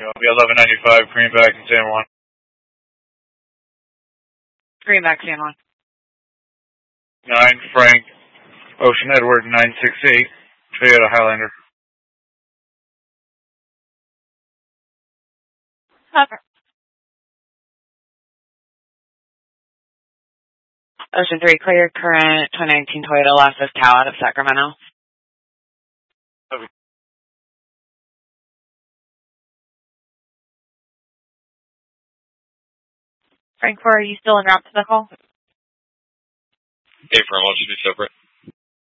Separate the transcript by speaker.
Speaker 1: I'll be 1195 Greenback in San Juan.
Speaker 2: Greenback, San Juan.
Speaker 1: 9 Frank Ocean Edward 968 Toyota Highlander.
Speaker 2: Ocean 3, cleared current 2019 Toyota Lexus Cow out of Sacramento.
Speaker 1: Okay.
Speaker 2: Frank 4, are you still en route to the call?
Speaker 3: A-Firm, I'll just be separate.